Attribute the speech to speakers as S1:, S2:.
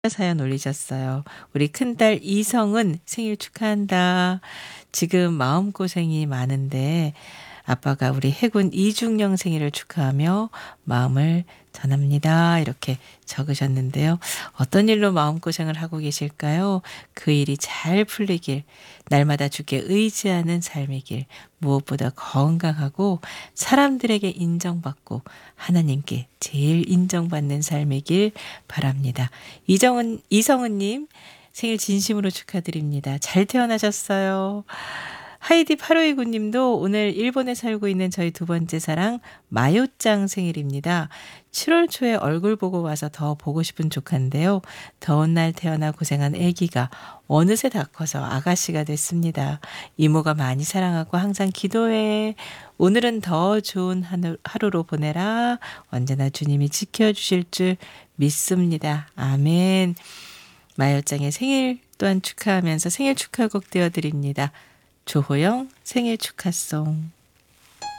S1: 사연 올리셨어요. 우리 큰딸 이성은 생일 축하한다. 지금 마음고생이 많은데 아빠가 우리 해군 이중령 생일을 축하하며 마음을 전합니다. 이렇게 적으셨는데요. 어떤 일로 마음고생을 하고 계실까요? 그 일이 잘 풀리길, 날마다 주께 의지하는 삶의 길, 무엇보다 건강하고 사람들에게 인정받고 하나님께 제일 인정받는 삶의 길 바랍니다. 이성은님 생일 진심으로 축하드립니다. 잘 태어나셨어요. 하이디 8529님도 오늘 일본에 살고 있는 저희 두 번째 사랑 마요짱 생일입니다. 7월 초에 얼굴 보고 와서 더 보고 싶은 조카인데요. 더운 날 태어나 고생한 아기가 어느새 다 커서 아가씨가 됐습니다. 이모가 많이 사랑하고 항상 기도해. 오늘은 더 좋은 하루로 보내라. 언제나 주님이 지켜주실 줄 믿습니다. 아멘. 마요짱의 생일 또한 축하하면서 생일 축하곡 띄워드립니다. 조호영 생일 축하송.